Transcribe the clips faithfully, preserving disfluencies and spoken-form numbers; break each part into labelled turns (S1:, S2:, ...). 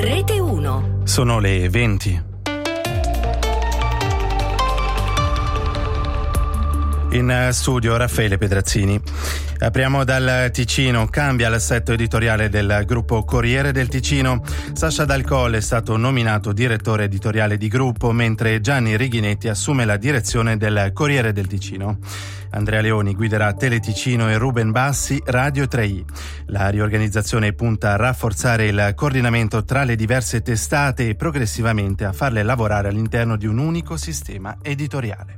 S1: Rete uno.
S2: Sono le venti. In studio Raffaele Pedrazzini. Apriamo dal Ticino. Cambia l'assetto editoriale del gruppo Corriere del Ticino. Sasha Dal Colle è stato nominato direttore editoriale di gruppo, mentre Gianni Righinetti assume la direzione del Corriere del Ticino. Andrea Leoni guiderà Teleticino e Ruben Bassi Radio tre i. La riorganizzazione punta a rafforzare il coordinamento tra le diverse testate e progressivamente a farle lavorare all'interno di un unico sistema editoriale.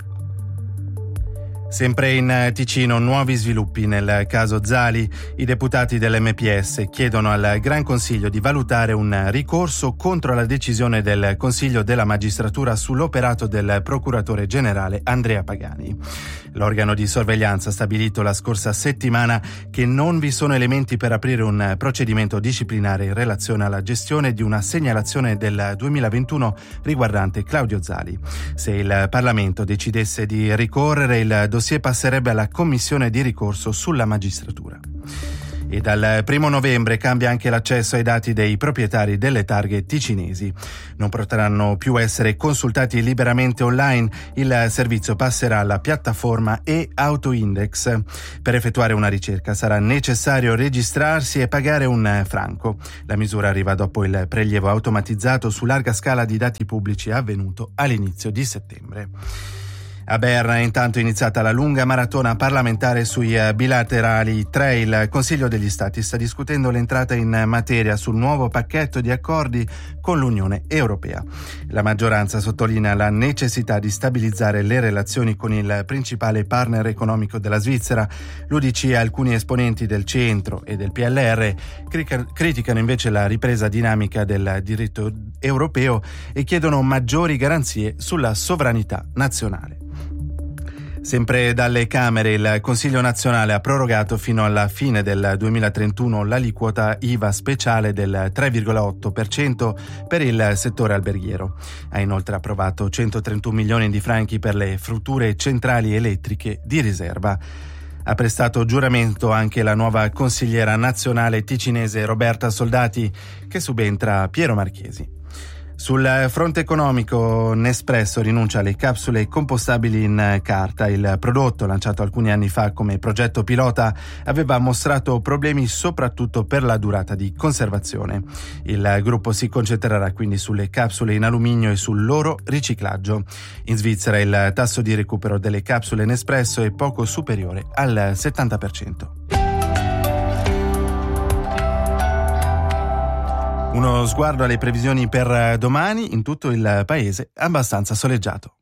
S2: Sempre in Ticino, nuovi sviluppi nel caso Zali. I deputati dell'M P S chiedono al Gran Consiglio di valutare un ricorso contro la decisione del Consiglio della Magistratura sull'operato del procuratore generale Andrea Pagani. L'organo di sorveglianza ha stabilito la scorsa settimana che non vi sono elementi per aprire un procedimento disciplinare in relazione alla gestione di una segnalazione del duemilaventuno riguardante Claudio Zali. Se il Parlamento decidesse di ricorrere, il dossier passerebbe alla commissione di ricorso sulla magistratura. E dal primo novembre cambia anche l'accesso ai dati dei proprietari delle targhe ticinesi. Non potranno più essere consultati liberamente online. Il servizio passerà alla piattaforma e-Autoindex. Per effettuare una ricerca sarà necessario registrarsi e pagare un franco. La misura arriva dopo il prelievo automatizzato su larga scala di dati pubblici avvenuto all'inizio di settembre. A Berna è intanto iniziata la lunga maratona parlamentare sui bilaterali tre. Il Consiglio degli Stati sta discutendo l'entrata in materia sul nuovo pacchetto di accordi con l'Unione Europea. La maggioranza sottolinea la necessità di stabilizzare le relazioni con il principale partner economico della Svizzera. L'U D C e alcuni esponenti del centro e del P L R criticano invece la ripresa dinamica del diritto europeo e chiedono maggiori garanzie sulla sovranità nazionale. Sempre dalle Camere, il Consiglio nazionale ha prorogato fino alla fine del duemilatrentuno l'aliquota I V A speciale del tre virgola otto per cento per il settore alberghiero. Ha inoltre approvato centotrentuno milioni di franchi per le future centrali elettriche di riserva. Ha prestato giuramento anche la nuova consigliera nazionale ticinese Roberta Soldati, che subentra a Piero Marchesi. Sul fronte economico, Nespresso rinuncia alle capsule compostabili in carta. Il prodotto, lanciato alcuni anni fa come progetto pilota, aveva mostrato problemi soprattutto per la durata di conservazione. Il gruppo si concentrerà quindi sulle capsule in alluminio e sul loro riciclaggio. In Svizzera il tasso di recupero delle capsule Nespresso è poco superiore al settanta per cento. Uno sguardo alle previsioni per domani. In tutto il paese abbastanza soleggiato.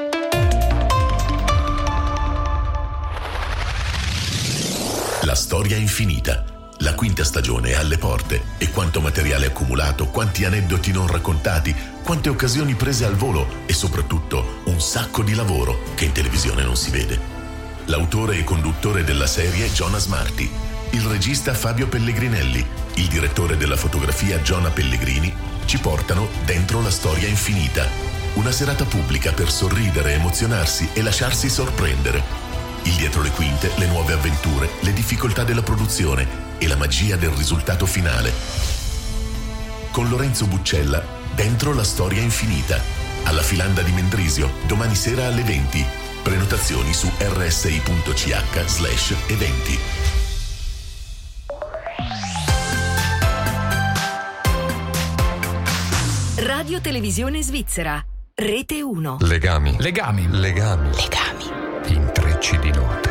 S3: La storia è infinita. La quinta stagione è alle porte e quanto materiale accumulato, quanti aneddoti non raccontati, quante occasioni prese al volo e soprattutto un sacco di lavoro che in televisione non si vede. L'autore e conduttore della serie è Jonas Marti, il regista Fabio Pellegrinelli, il direttore della fotografia Giona Pellegrini ci portano dentro la storia infinita. Una serata pubblica per sorridere, emozionarsi e lasciarsi sorprendere. Il dietro le quinte, le nuove avventure, le difficoltà della produzione e la magia del risultato finale. Con Lorenzo Buccella, dentro la storia infinita. Alla Filanda di Mendrisio, domani sera alle venti. Prenotazioni su rsi.ch slash eventi.
S1: Radio Televisione Svizzera, Rete uno.
S4: Legami.
S5: Legami.
S4: Legami.
S1: Legami.
S4: Intrecci di notte.